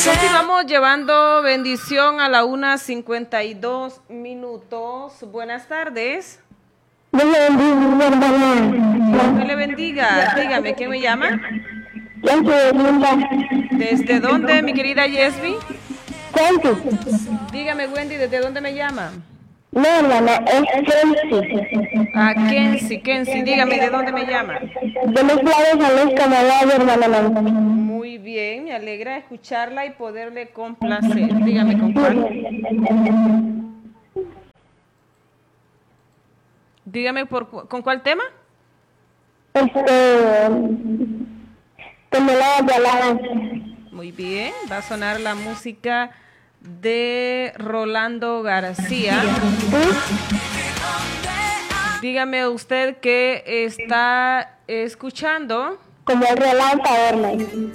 Continuamos llevando bendición a la 1:52. Buenas tardes. Dios le bendiga, hermana. Dios le bendiga. Dígame, ¿quién me llama? Yo soy linda. ¿Desde dónde, mi querida Yesby? Kensi. Dígame, Wendy, ¿desde dónde me llama? No, hermana, es Kensi. Kensi, dígame, ¿de dónde me llama? De los lados a los camaradas, hermana. Muy bien, me alegra escucharla y poderle complacer. Dígame, ¿con cuál? Dígame, ¿con cuál tema? Toneladas de alabanza. Muy bien, va a sonar la música de Rolando García. Dígame usted que está escuchando. Como el relámpago, hermana.